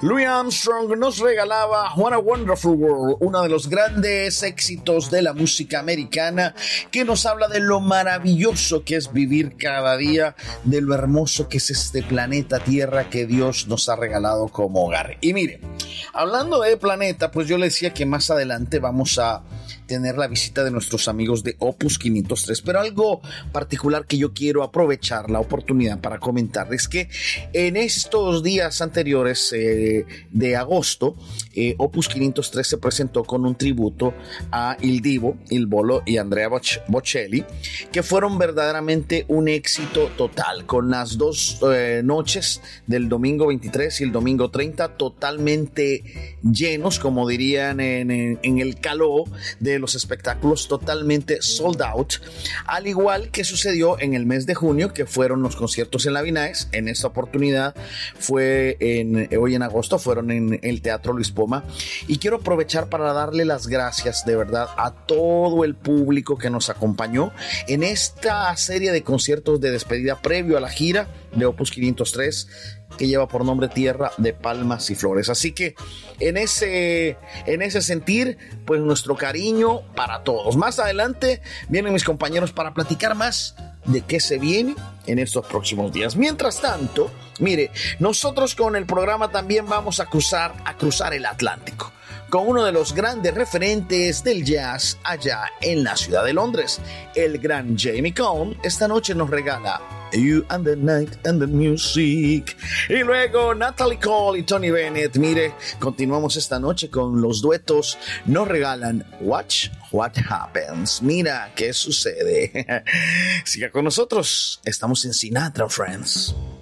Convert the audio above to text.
Louis Armstrong nos regalaba What a Wonderful World, uno de los grandes éxitos de la música americana, que nos habla de lo maravilloso que es vivir cada día, de lo hermoso que es este planeta Tierra que Dios nos ha regalado como hogar. Y mire, hablando de planeta, pues yo le decía que más adelante vamos a tener la visita de nuestros amigos de Opus 503, pero algo particular que yo quiero aprovechar la oportunidad para comentarles que en estos días anteriores de agosto, Opus 503 se presentó con un tributo a Il Divo, Il Bolo y Andrea Bocelli, que fueron verdaderamente un éxito total, con las dos noches del domingo 23 y el domingo 30 totalmente llenos, como dirían en el caló de los espectáculos, totalmente sold out, al igual que sucedió en el mes de junio, que fueron los conciertos en la Vinaes. En esta oportunidad fue hoy en agosto, fueron en el Teatro Luis Poma, y quiero aprovechar para darle las gracias de verdad a todo el público que nos acompañó en esta serie de conciertos de despedida previo a la gira de Opus 503, que lleva por nombre Tierra de Palmas y Flores. Así que en ese sentir, pues nuestro cariño para todos. Más adelante vienen mis compañeros para platicar más de qué se viene en estos próximos días. Mientras tanto, mire, nosotros con el programa también vamos a cruzar el Atlántico con uno de los grandes referentes del jazz allá en la ciudad de Londres. El gran Jamie Cullum esta noche nos regala You and the Night and the Music. Y luego Natalie Cole y Tony Bennett. Mire, continuamos esta noche con los duetos. Nos regalan Watch What Happens. Mira qué sucede. Siga con nosotros. Estamos en Sinatra Friends.